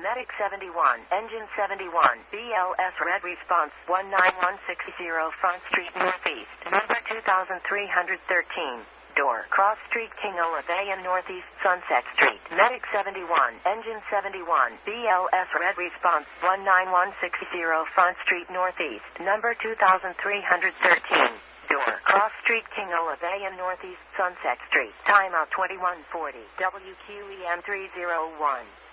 Medic 71, Engine 71, BLS Red Response 19160 Front Street Northeast, number 2313. Door, Cross Street, King Olivia Northeast, Sunset Street. Medic 71, Engine 71, BLS Red Response 19160 Front Street Northeast, number 2313. Door, Cross Street, King Olivia Northeast, Sunset Street. Timeout 2140, WQEM 301.